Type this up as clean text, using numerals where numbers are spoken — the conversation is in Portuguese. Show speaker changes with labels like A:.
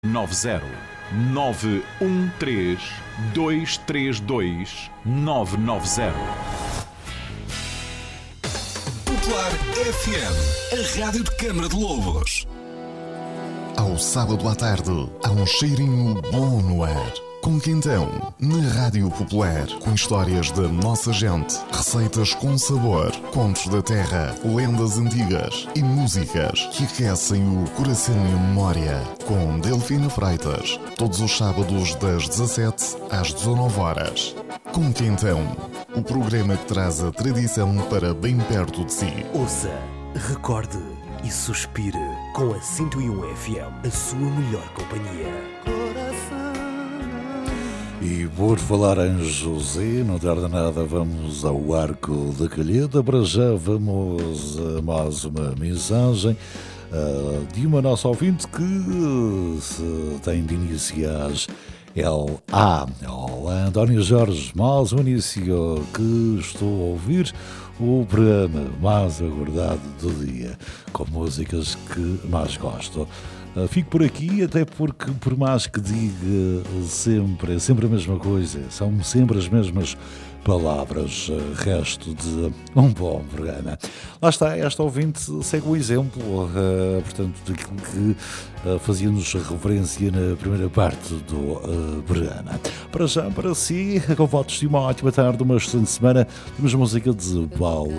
A: 90 913 232 990.
B: Popular FM, a rádio de Câmara de Lobos.
C: Ao sábado à tarde, há um cheirinho bom no ar. Com Quintão, na Rádio Popular, com histórias da nossa gente, receitas com sabor, contos da terra, lendas antigas e músicas que aquecem o coração e a memória. Com Delfina Freitas, todos os sábados das 17 às 19 horas. Com Quintão, o programa que traz a tradição para bem perto de si.
D: Ouça, recorde e suspire com a 101 FM, a sua melhor companhia.
E: E por falar em José, não tarda nada, vamos ao Arco da Calheta. Para já vamos a mais uma mensagem de uma nossa ouvinte que se tem de iniciais L.A. Olá, António Jorge, mais um início que estou a ouvir o programa mais aguardado do dia, com músicas que mais gosto. Fico por aqui, até porque, por mais que diga sempre, é sempre a mesma coisa, são sempre as mesmas palavras, resto de um bom programa. Lá está, esta ouvinte segue o exemplo, portanto, daquilo que fazíamos referência na primeira parte do programa. Para já, para si, com votos de uma ótima tarde, uma excelente semana, temos música de Paulo